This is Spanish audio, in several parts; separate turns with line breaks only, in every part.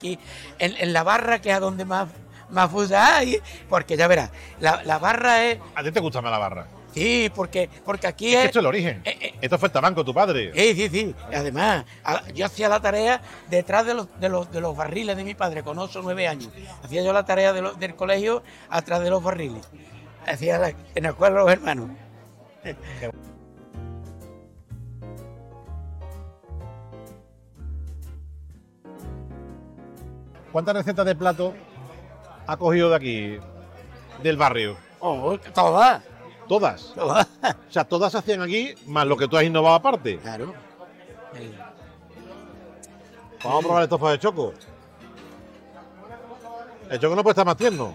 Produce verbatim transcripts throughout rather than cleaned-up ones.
aquí en, en la barra, que es a donde más, más fusa hay, porque ya verás, la, la barra es...
¿A ti te gusta más la barra?
Sí, porque, porque aquí
Es
es...
que esto es el origen.
Eh, eh,
Esto fue el tabanco, tu padre.
Sí, sí, sí. Y además, a- yo hacía la tarea detrás de los, de los, de los barriles de mi padre, con ocho o nueve años. Hacía yo la tarea de lo- del colegio atrás de los barriles. Hacía la, en la escuela de los hermanos.
¿Cuántas recetas de plato ha cogido de aquí, del barrio?
Oh, todas,
¿Todas?
todas.
O sea, todas se hacían aquí, más lo que tú has innovado aparte.
Claro. Sí.
Vamos a probar el tofu de choco. El choco no puede estar más tierno.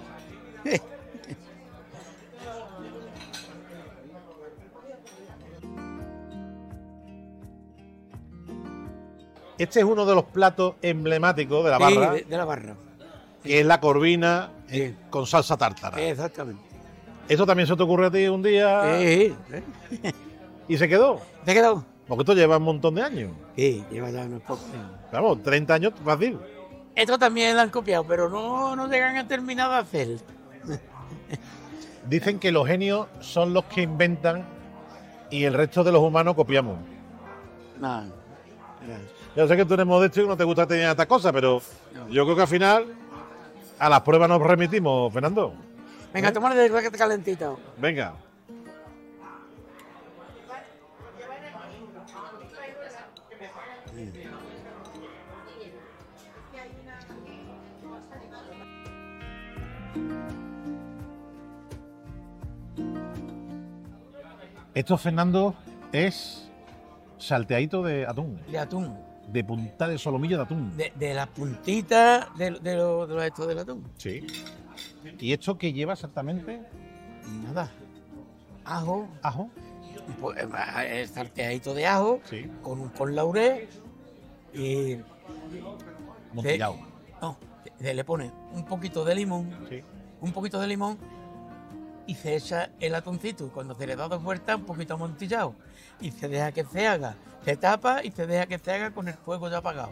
Este es uno de los platos emblemáticos de la
Sí,
barra,
de, de la barra.
que es la corvina eh,
Sí.
con salsa tártara.
Exactamente.
¿Eso también se te ocurrió a ti un día
Sí, sí.
y se quedó?
¿Te ha quedado?
Porque esto lleva un montón de años.
Sí, lleva ya unos pocos años.
Vamos, treinta años fácil.
Esto también lo han copiado, pero no, no llegan a terminar de hacer.
Dicen que los genios son los que inventan y el resto de los humanos copiamos.
No, no.
Yo sé que tú eres modesto y que no te gusta tener estas cosas, pero
No.
yo creo que al final a las pruebas nos remitimos, Fernando.
Venga,
¿Eh?
tómale de raquete calentito.
Venga. Esto, Fernando, es salteadito de atún,
De atún.
de punta de solomillo de atún.
De, de las puntitas de, de, lo- de los estos del atún.
Sí. ¿Y esto qué lleva exactamente?
Nada. Ajo,
Ajo.
pues, el salteadito de ajo,
Sí.
con, con laurel y...
Amontillado.
No, se le pone un poquito de limón,
Sí.
un poquito de limón y se echa el atuncito. Cuando se le da dos vueltas, un poquito amontillado. Y se deja que se haga. Se tapa y se deja que se haga con el fuego ya apagado.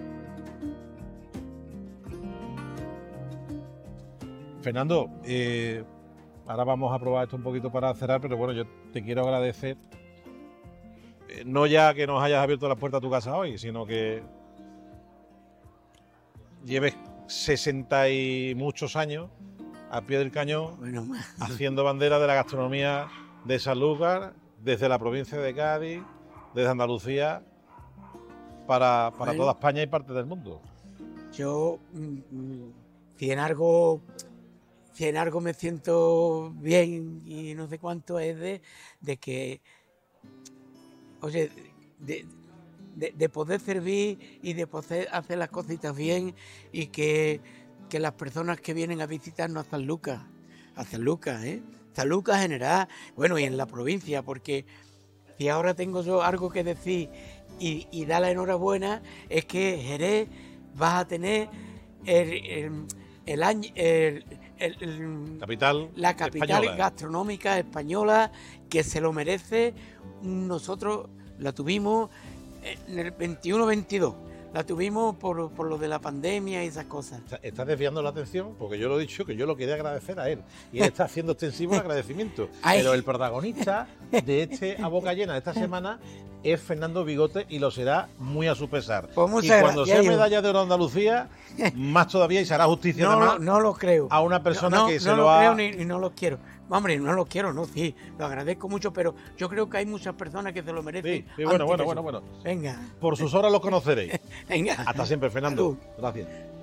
Fernando, eh, ahora vamos a probar esto un poquito para cerrar, pero bueno, yo te quiero agradecer, eh, no ya que nos hayas abierto las puertas a tu casa hoy, sino que lleves sesenta y muchos años al pie del cañón
Bueno,
haciendo bandera de la gastronomía de Sanlúcar, desde la provincia de Cádiz, desde Andalucía, para, para
Bueno.
toda España y parte del mundo.
yo, mm, mm, si en algo, si en algo me siento bien y no sé cuánto, es de, de que, oye, de, de- de poder servir y de poder hacer las cositas bien y que, que las personas que vienen a visitarnos a San Lucas, a San Lucas, ¿eh? San Lucas en general, bueno, y en la provincia, porque si ahora tengo yo algo que decir y, y da la enhorabuena, es que Jerez vas a tener el, el- el año, el- el- el-
Capital
la capital
española.
gastronómica española, que se lo merece. Nosotros la tuvimos en el veintiuno veintidós, la tuvimos por, por lo de la pandemia y esas cosas.
Está- Estás desviando la atención porque yo lo he dicho que yo lo quería agradecer a él y él está haciendo extensivo el agradecimiento.
Ay.
Pero el protagonista de este A Boca Llena de esta semana es Fernando Bigote y lo será muy a su pesar.
Pues
y
muchas
cuando
gracias,
sea
yo.
medalla de oro de Andalucía, más todavía y se hará justicia
No,
además
lo- no lo creo.
a una persona
no,
que
no
se
no
lo
lo
ha...
creo ni, ni no lo quiero. Hombre, no lo quiero, no, sí, lo agradezco mucho, pero yo creo que hay muchas personas que se lo merecen.
Sí, sí, bueno,
antes
bueno,
que
bueno,
yo.
bueno.
Venga,
Por sus horas los conoceréis.
venga.
Hasta siempre, Fernando.
Salud.
Gracias.